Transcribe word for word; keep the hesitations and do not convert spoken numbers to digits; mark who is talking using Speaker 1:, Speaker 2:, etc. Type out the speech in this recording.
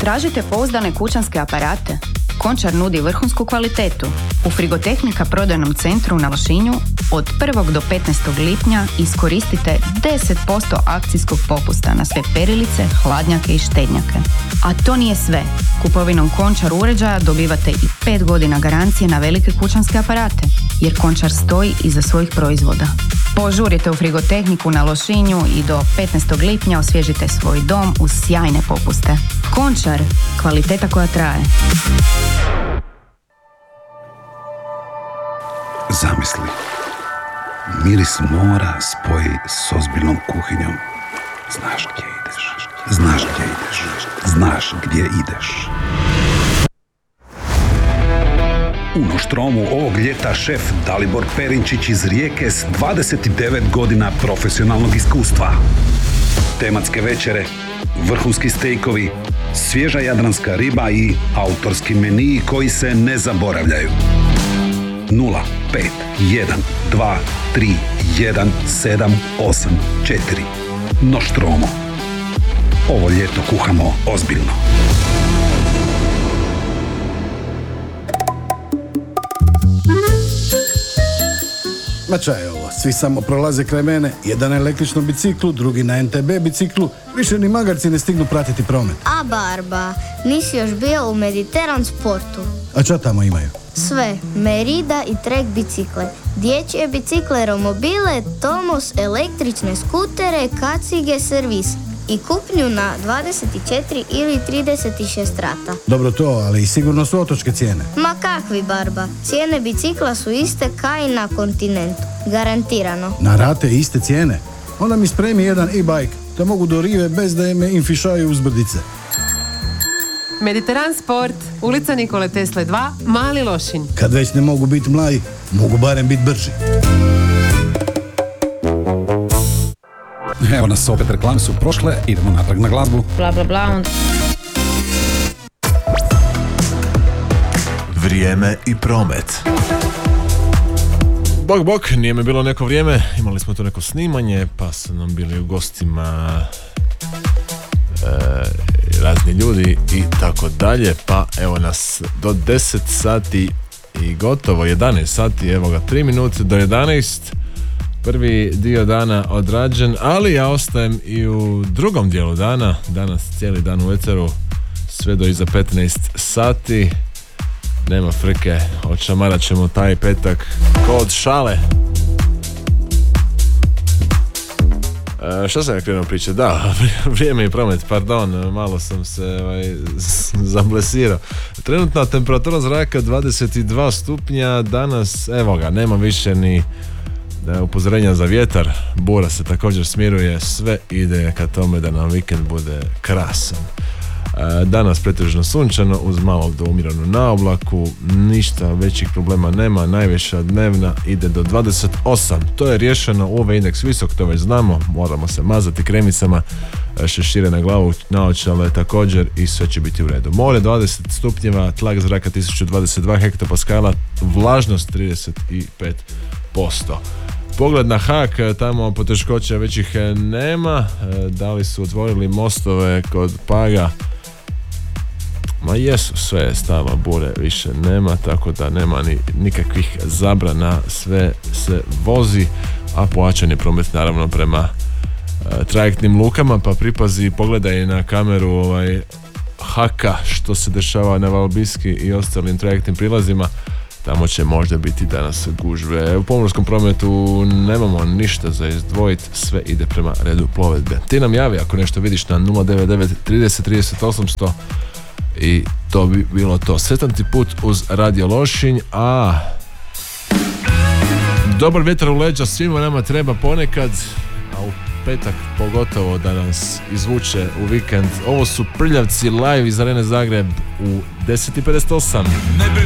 Speaker 1: Tražite pouzdane kućanske aparate? Končar nudi vrhunsku kvalitetu. U Frigotehnika prodajnom centru na Lošinju od prvog do petnaestog lipnja iskoristite deset posto akcijskog popusta na sve perilice, hladnjake i štednjake. A to nije sve. Kupovinom Končar uređaja dobivate i pet godina garancije na velike kućanske aparate, jer Končar stoji iza svojih proizvoda. Požurite u Frigotehniku na Lošinju i do petnaestog lipnja osvježite svoj dom uz sjajne popuste. Končar, kvaliteta koja traje.
Speaker 2: Zamisli, miris mora spoji s ozbiljnom kuhinjom. Znaš gdje ideš, znaš gdje ideš, znaš gdje ideš. U Noštromu ovog ljeta šef Dalibor Perinčić iz Rijeke s dvadeset devet godina profesionalnog iskustva. Tematske večere, vrhunski stejkovi, svježa jadranska riba i autorski meniji koji se ne zaboravljaju. nula pet jedan dva tri jedan sedam osam četiri. Noštromo. Ovo ljeto kuhamo ozbiljno.
Speaker 3: Ma čaj je ovo, svi samo prolaze kraj mene, jedan na električnom biciklu, drugi na en te be biciklu, više ni magarci ne stignu pratiti promet.
Speaker 4: A Barba, nisi još bio u Mediteran sportu?
Speaker 3: A čo tamo imaju?
Speaker 4: Sve, Merida i Trek bicikle, dječje bicikle, romobile, Tomos, električne skutere, kacige, servis i kupnju na dvadeset četiri ili trideset šest rata.
Speaker 3: Dobro to, ali i sigurno su otočke cijene.
Speaker 4: Ma kakvi, Barba, cijene bicikla su iste kao i na kontinentu, garantirano.
Speaker 3: Na rate iste cijene? Onda mi spremi jedan e-bike, da mogu do rive bez da me infišaju uz brdice.
Speaker 5: Mediteran Sport, ulica Nikole Tesle dva, Mali Lošinj.
Speaker 3: Kad već ne mogu biti mladi, mogu barem biti brži.
Speaker 2: Evo nas, opet reklame su prošle, idemo natrag na glazbu.
Speaker 6: Bla bla bla.
Speaker 7: Vrijeme i promet.
Speaker 8: Bok, bok, nije mi bilo neko vrijeme, imali smo tu neko snimanje, pa su nam bili u gostima e, razni ljudi i tako dalje, pa evo nas do deset sati i gotovo jedanaest sati, evo ga tri minute do jedanaest, prvi dio dana odrađen, ali ja ostajem i u drugom dijelu dana, danas cijeli dan u eteru, sve do iza petnaest sati. Nema frke, odšamarat ćemo taj petak kod šale. E, šta sam ja krenuo pričati? Da, vrijeme i promet, pardon, malo sam se ovaj, zablesirao. Trenutna temperatura zraka dvadeset dva stupnja, danas, evo ga, nema više ni upozorenja za vjetar, bura se također smiruje, sve ide ka tome da nam vikend bude krasan. Danas pretežno sunčano uz malo do umjerenu na oblaku, ništa većih problema nema, najviša dnevna ide do dvadeset osam, to je riješeno, U V indeks visok, to već znamo, moramo se mazati kremicama, šešire na glavu, naočale također i sve će biti u redu. More dvadeset stupnjeva, tlak zraka tisuću dvadeset dva hektopaskala, vlažnost trideset pet posto. Pogled na Hag, tamo poteškoća većih nema, da li su otvorili mostove kod Paga? Ma jesu, sve je stalo, bure više nema, tako da nema ni nikakvih zabrana, sve se vozi, a pojačan je promet naravno prema e, trajektnim lukama, pa pripazi, pogledaj na kameru ovaj, Haka što se dešava na Valbiski i ostalim trajektnim prilazima, tamo će možda biti danas gužve. U pomorskom prometu nemamo ništa za izdvojiti, sve ide prema redu plovidbe. Ti nam javi ako nešto vidiš na nula devet devet trideset trideset osamsto i to bi bilo to. Sretan ti put uz Radio Lošinj, a dobar vjetar u leđa svima nama treba ponekad, a u petak pogotovo da nas izvuče u vikend. Ovo su Prljavci live iz Arene Zagreb u deset i pedeset osam.